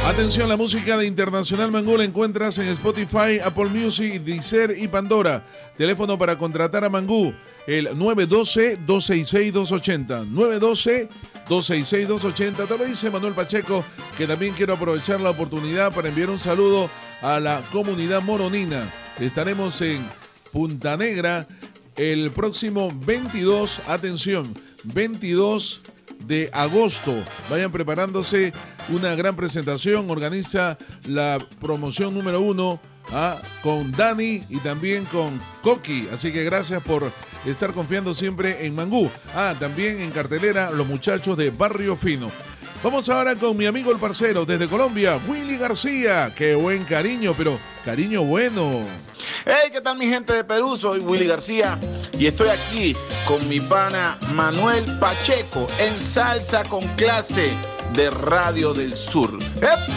Atención, la música de Internacional Mangú la encuentras en Spotify, Apple Music, Deezer y Pandora. Teléfono para contratar a Mangú, el 912-266-280. 912-266-280. Te lo dice Manuel Pacheco, que también quiero aprovechar la oportunidad para enviar un saludo a la comunidad moronina. Estaremos en Punta Negra el próximo 22, atención, 22 de agosto. Vayan preparándose, una gran presentación. Organiza la promoción número 1 con Dani y también con Coqui. Así que gracias por estar confiando siempre en Mangú. También en cartelera los muchachos de Barrio Fino. Vamos ahora con mi amigo el parcero desde Colombia, Willy García. Qué buen cariño, pero cariño bueno. Hey, ¿qué tal mi gente de Perú? Soy Willy García y estoy aquí con mi pana Manuel Pacheco en Salsa con Clase de Radio del Sur.